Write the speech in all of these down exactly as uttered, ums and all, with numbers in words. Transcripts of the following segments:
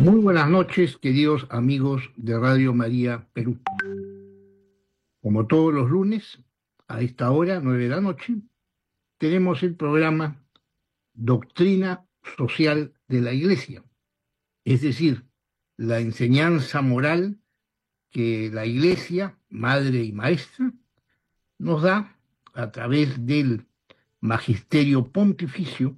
Muy buenas noches, queridos amigos de Radio María Perú. Como todos los lunes, a esta hora, nueve de la noche, tenemos el programa Doctrina Social de la Iglesia, es decir, la enseñanza moral que la Iglesia, madre y maestra, nos da a través del magisterio pontificio,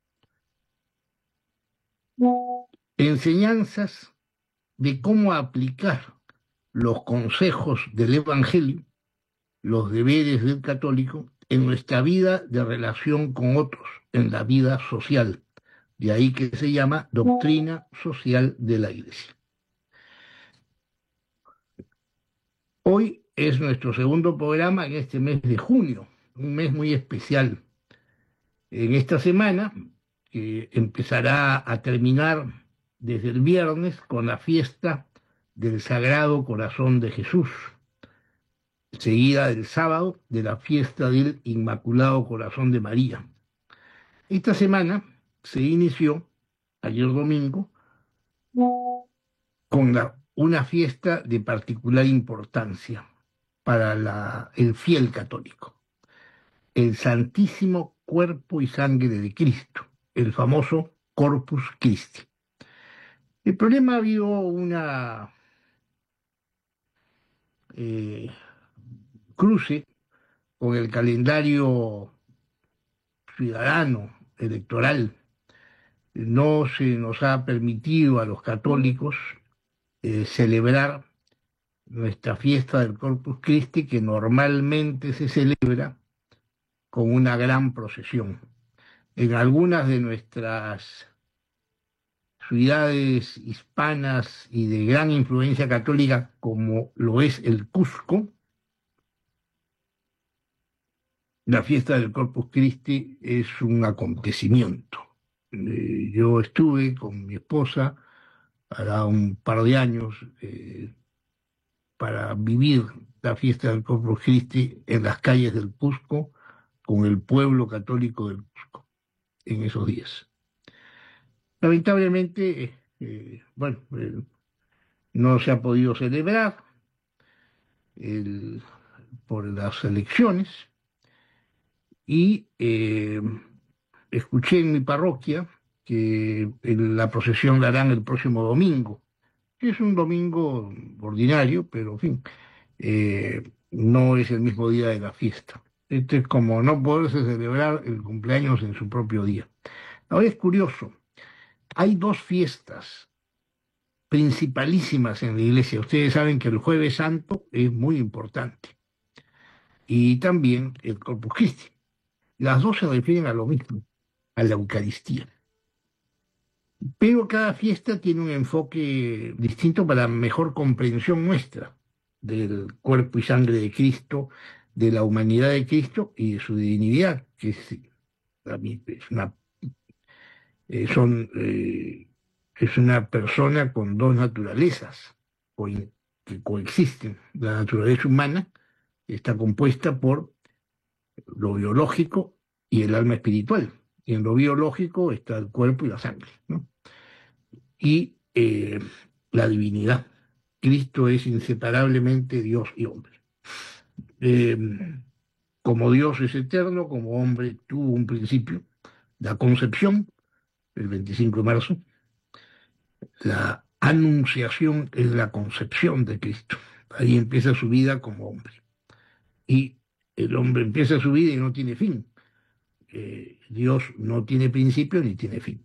enseñanzas de cómo aplicar los consejos del Evangelio, los deberes del católico, en nuestra vida de relación con otros, en la vida social. De ahí que se llama doctrina social de la Iglesia. Hoy es nuestro segundo programa en este mes de junio, un mes muy especial. En esta semana, que empezará a terminar desde el viernes con la fiesta del Sagrado Corazón de Jesús, seguida del sábado de la fiesta del Inmaculado Corazón de María. Esta semana se inició, ayer domingo, con la, una fiesta de particular importancia para la, el fiel católico, el Santísimo Cuerpo y Sangre de Cristo, el famoso Corpus Christi. El problema ha habido una eh, cruce con el calendario ciudadano, electoral. No se nos ha permitido a los católicos eh, celebrar nuestra fiesta del Corpus Christi, que normalmente se celebra con una gran procesión. En algunas de nuestras ciudades hispanas y de gran influencia católica, como lo es el Cusco, la fiesta del Corpus Christi es un acontecimiento. Eh, yo estuve con mi esposa hará un par de años eh, para vivir la fiesta del Corpus Christi en las calles del Cusco con el pueblo católico del Cusco en esos días. Lamentablemente, eh, bueno, eh, no se ha podido celebrar el, por las elecciones y eh, escuché en mi parroquia que en la procesión la harán el próximo domingo, que es un domingo ordinario, pero en fin, eh, no es el mismo día de la fiesta. Esto es como no poderse celebrar el cumpleaños en su propio día. Ahora es curioso, hay dos fiestas principalísimas en la iglesia. Ustedes saben que el Jueves Santo es muy importante y también el Corpus Christi. Las dos se refieren a lo mismo, a la Eucaristía. Pero cada fiesta tiene un enfoque distinto para mejor comprensión nuestra del cuerpo y sangre de Cristo, de la humanidad de Cristo y de su divinidad, que es, es una, eh, son, eh, es una persona con dos naturalezas que coexisten. La naturaleza humana está compuesta por lo biológico y el alma espiritual. Y en lo biológico está el cuerpo y la sangre, ¿no? Y eh, la divinidad. Cristo es inseparablemente Dios y hombre. Eh, como Dios es eterno, como hombre tuvo un principio, la concepción, el veinticinco de marzo, la anunciación es la concepción de Cristo. Ahí empieza su vida como hombre. Y el hombre empieza su vida y no tiene fin. Eh, Dios no tiene principio ni tiene fin.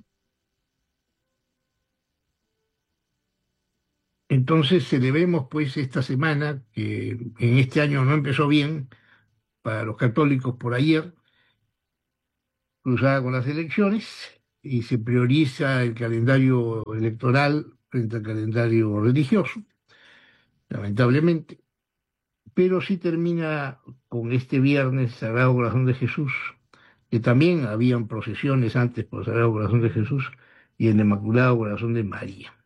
Entonces celebremos pues esta semana, que en este año no empezó bien para los católicos por ayer, cruzada con las elecciones, y se prioriza el calendario electoral frente al calendario religioso, lamentablemente, pero sí termina con este viernes Sagrado Corazón de Jesús, que también habían procesiones antes por Sagrado Corazón de Jesús y el Inmaculado Corazón de María.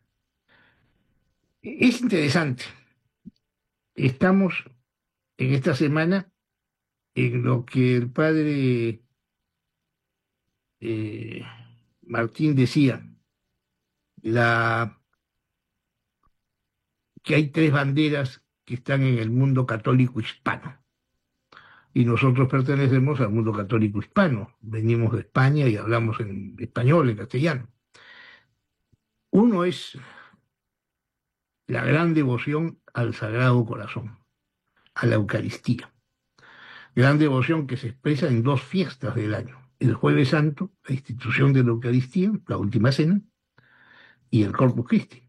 Es interesante. Estamos en esta semana en lo que el padre eh, Martín decía, la, que hay tres banderas que están en el mundo católico hispano. Y nosotros pertenecemos al mundo católico hispano. Venimos de España y hablamos en español, en castellano. Uno es la gran devoción al Sagrado Corazón, a la Eucaristía. Gran devoción que se expresa en dos fiestas del año. El Jueves Santo, la institución de la Eucaristía, la Última Cena, y el Corpus Christi.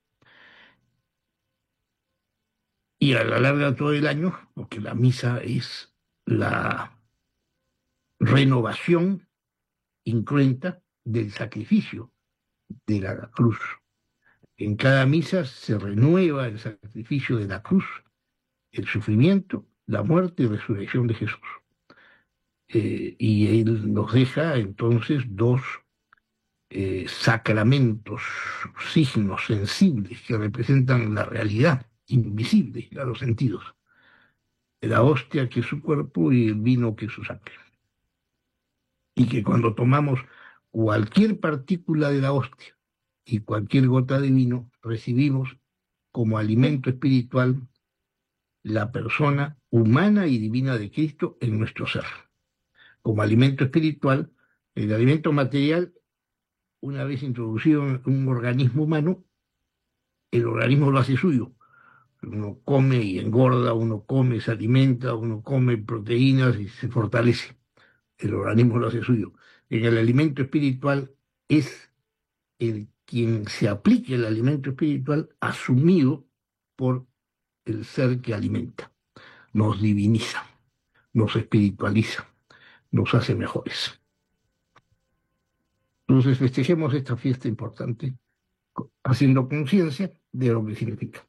Y a la larga todo el año, porque la misa es la renovación incruenta del sacrificio de la cruz. En cada misa se renueva el sacrificio de la cruz, el sufrimiento, la muerte y resurrección de Jesús. Eh, y él nos deja entonces dos eh, sacramentos, signos sensibles que representan la realidad invisible a los sentidos. La hostia que es su cuerpo y el vino que es su sangre. Y que cuando tomamos cualquier partícula de la hostia y cualquier gota de vino, recibimos como alimento espiritual la persona humana y divina de Cristo en nuestro ser. Como alimento espiritual, el alimento material, una vez introducido en un organismo humano, el organismo lo hace suyo. Uno come y engorda, uno come, se alimenta, uno come proteínas y se fortalece. El organismo lo hace suyo. En el alimento espiritual es el quien se aplique el alimento espiritual asumido por el ser que alimenta. Nos diviniza, nos espiritualiza, nos hace mejores. Entonces festejemos esta fiesta importante haciendo conciencia de lo que significa.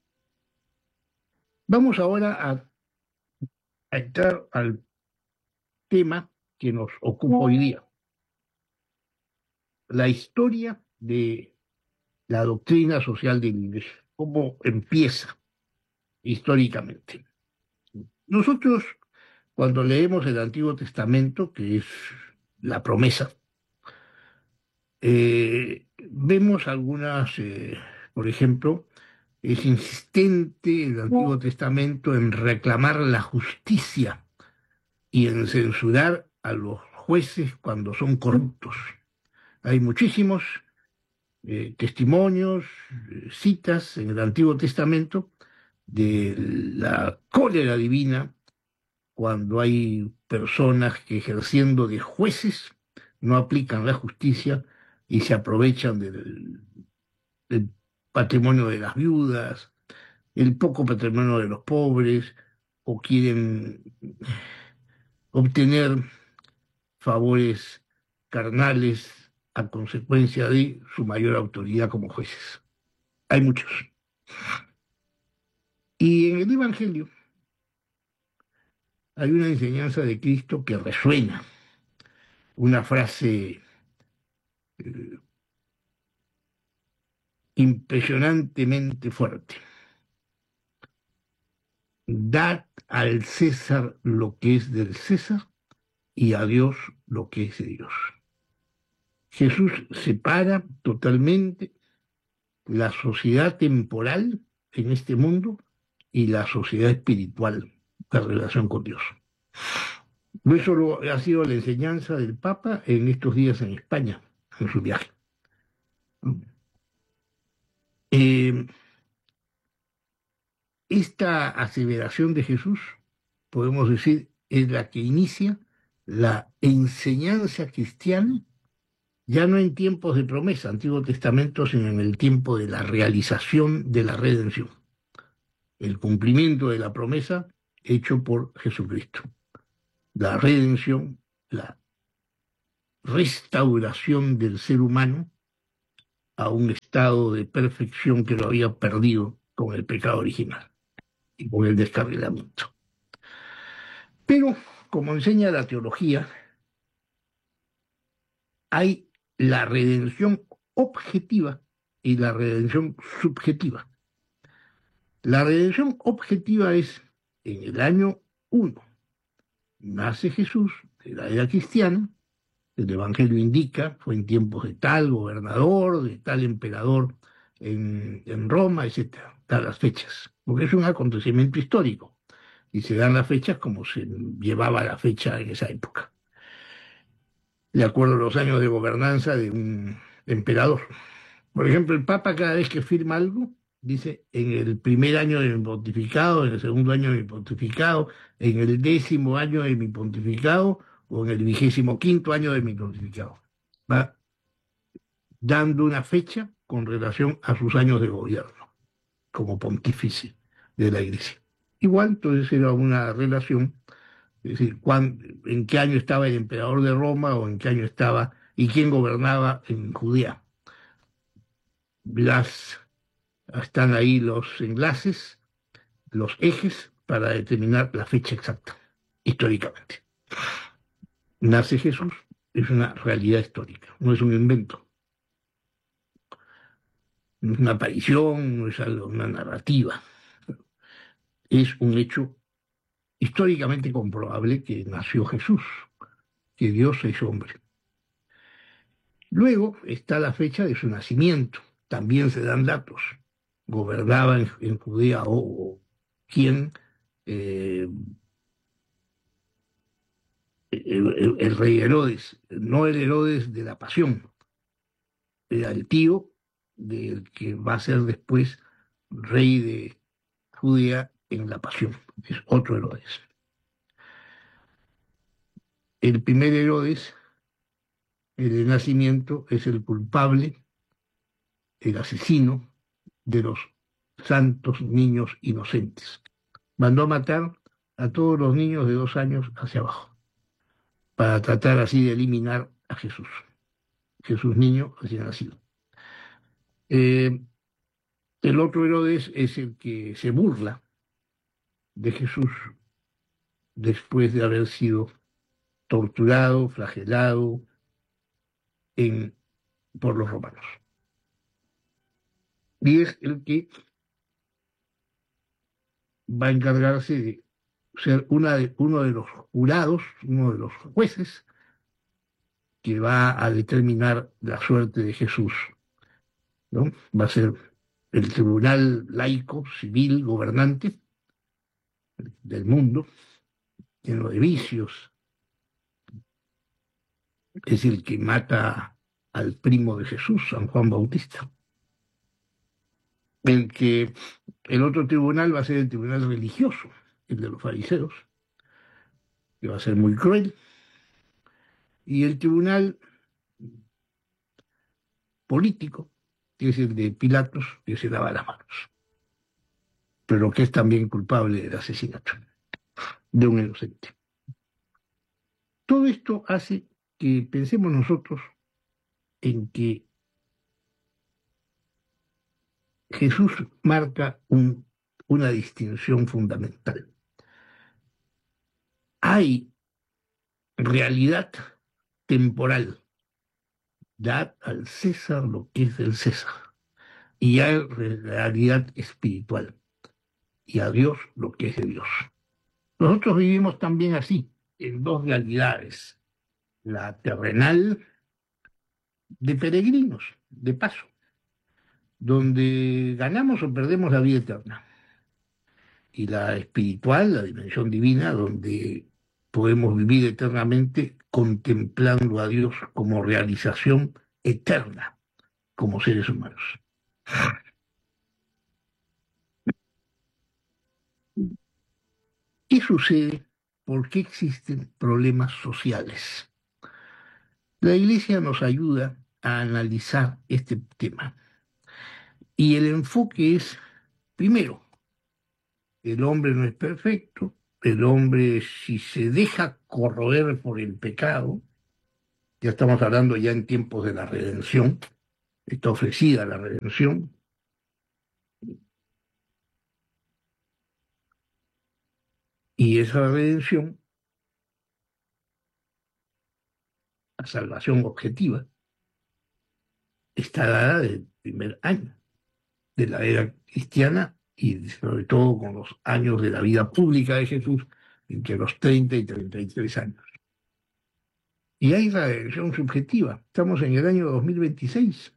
Vamos ahora a, a entrar al tema que nos ocupa hoy día, la historia de la doctrina social de la Iglesia, cómo empieza históricamente. Nosotros, cuando leemos el Antiguo Testamento, que es la promesa, eh, vemos algunas, eh, por ejemplo, es insistente el Antiguo Testamento en reclamar la justicia y en censurar a los jueces cuando son corruptos. Hay muchísimos eh, testimonios, eh, citas en el Antiguo Testamento de la cólera divina cuando hay personas que ejerciendo de jueces no aplican la justicia y se aprovechan del, del patrimonio de las viudas, el poco patrimonio de los pobres, o quieren obtener favores carnales a consecuencia de su mayor autoridad como jueces. Hay muchos. Y en el Evangelio hay una enseñanza de Cristo que resuena, una frase eh, impresionantemente fuerte. Dad al César lo que es del César y a Dios lo que es de Dios. Jesús separa totalmente la sociedad temporal en este mundo y la sociedad espiritual, la relación con Dios. Eso lo, ha sido la enseñanza del Papa en estos días en España, en su viaje. Eh, esta aseveración de Jesús, podemos decir, es la que inicia la enseñanza cristiana, ya no en tiempos de promesa, Antiguo Testamento, sino en el tiempo de la realización de la redención, el cumplimiento de la promesa hecho por Jesucristo, la redención, la restauración del ser humano a un estado de perfección que lo había perdido con el pecado original y con el descarrilamiento. Pero, como enseña la teología, hay la redención objetiva y la redención subjetiva. La redención objetiva es en el año uno. Nace Jesús de la era cristiana, el Evangelio indica, fue en tiempos de tal gobernador, de tal emperador en, en Roma, etcétera, da las fechas, porque es un acontecimiento histórico y se dan las fechas como se llevaba la fecha en esa época, de acuerdo a los años de gobernanza de un emperador. Por ejemplo, el Papa cada vez que firma algo, dice en el primer año de mi pontificado, en el segundo año de mi pontificado, en el décimo año de mi pontificado o en el vigésimo quinto año de mi pontificado. Va dando una fecha con relación a sus años de gobierno como pontífice de la Iglesia. Igual, entonces era una relación, es decir, cuán, en qué año estaba el emperador de Roma o en qué año estaba y quién gobernaba en Judea. Las, están ahí los enlaces, los ejes para determinar la fecha exacta, históricamente. Nace Jesús, es una realidad histórica, no es un invento, no es una aparición, no es algo, una narrativa, es un hecho históricamente comprobable que nació Jesús, que Dios es hombre. Luego está la fecha de su nacimiento, también se dan datos. Gobernaba en, en Judea o, o quién, eh, el, el, el rey Herodes, no el Herodes de la Pasión, era el tío del que va a ser después rey de Judea en la Pasión, es otro Herodes. El primer Herodes, el de nacimiento, es el culpable, el asesino de los santos niños inocentes. Mandó a matar a todos los niños de dos años hacia abajo, para tratar así de eliminar a Jesús, Jesús niño recién nacido. Eh, el otro Herodes es el que se burla de Jesús después de haber sido torturado, flagelado en, por los romanos. Y es el que va a encargarse de ser una de, uno de los jurados, uno de los jueces que va a determinar la suerte de Jesús, ¿no? Va a ser el tribunal laico, civil, gobernante del mundo, lleno de vicios, es el que mata al primo de Jesús, San Juan Bautista. El que el otro tribunal va a ser el tribunal religioso, el de los fariseos, que va a ser muy cruel, y el tribunal político, que es el de Pilatos, que se lava las manos, pero que es también culpable del asesinato de un inocente. Todo esto hace que pensemos nosotros en que Jesús marca un, una distinción fundamental. Hay realidad temporal, dad al César lo que es del César, y hay realidad espiritual, y a Dios lo que es de Dios. Nosotros vivimos también así, en dos realidades, la terrenal de peregrinos, de paso, donde ganamos o perdemos la vida eterna, y la espiritual, la dimensión divina, donde podemos vivir eternamente contemplando a Dios como realización eterna, como seres humanos. ¿Qué sucede? ¿Por qué existen problemas sociales? La Iglesia nos ayuda a analizar este tema. Y el enfoque es, primero, el hombre no es perfecto, el hombre si se deja corroer por el pecado, ya estamos hablando ya en tiempos de la redención, está ofrecida la redención, y esa redención, la salvación objetiva, está dada del primer año de la era cristiana y sobre todo con los años de la vida pública de Jesús, entre los treinta y treinta y tres años. Y hay redención subjetiva. Estamos en el año dos mil veintiséis.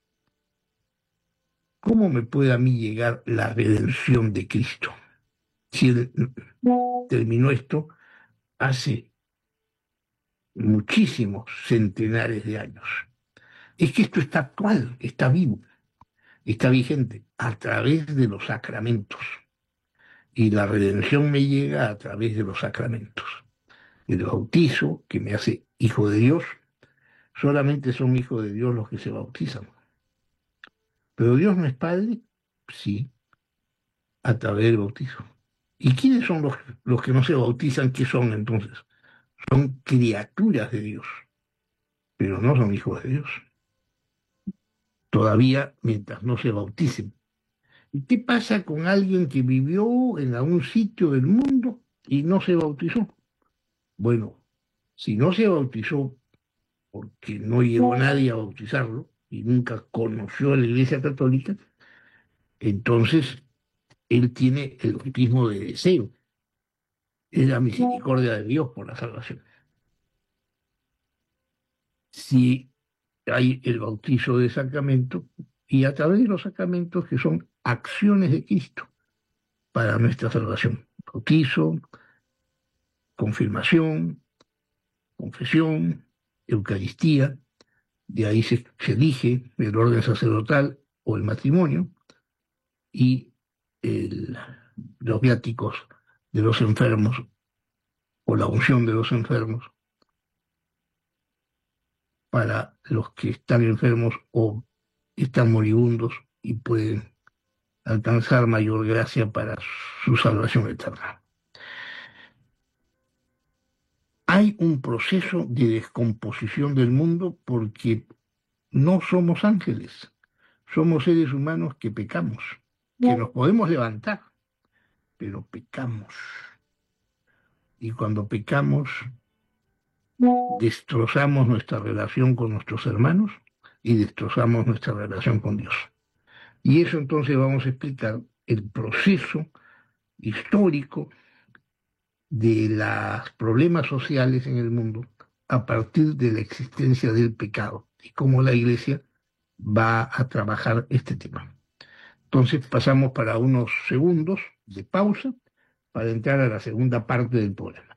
¿Cómo me puede a mí llegar la redención de Cristo? Si él terminó esto hace muchísimos centenares de años. Es que esto está actual, está vivo, está vigente a través de los sacramentos. Y la redención me llega a través de los sacramentos. El bautizo, que me hace hijo de Dios, solamente son hijos de Dios los que se bautizan. Pero Dios no es Padre, sí, a través del bautizo. ¿Y quiénes son los, los que no se bautizan? ¿Qué son entonces? Son criaturas de Dios, pero no son hijos de Dios. Todavía mientras no se bauticen. ¿Y qué pasa con alguien que vivió en algún sitio del mundo y no se bautizó? Bueno, si no se bautizó porque no llegó nadie a bautizarlo y nunca conoció a la Iglesia Católica, entonces él tiene el bautismo de deseo. Es la misericordia de Dios por la salvación. Si hay el bautizo de sacramento y a través de los sacramentos que son acciones de Cristo para nuestra salvación. Bautizo, confirmación, confesión, Eucaristía, de ahí se, se elige el orden sacerdotal o el matrimonio y el, los viáticos de los enfermos o la unción de los enfermos para los que están enfermos o están moribundos y pueden alcanzar mayor gracia para su salvación eterna. Hay un proceso de descomposición del mundo porque no somos ángeles, somos seres humanos que pecamos, que nos podemos levantar, pero pecamos. Y cuando pecamos, destrozamos nuestra relación con nuestros hermanos y destrozamos nuestra relación con Dios. Y eso entonces vamos a explicar el proceso histórico de los problemas sociales en el mundo a partir de la existencia del pecado y cómo la Iglesia va a trabajar este tema. Entonces pasamos para unos segundos de pausa para entrar a la segunda parte del programa.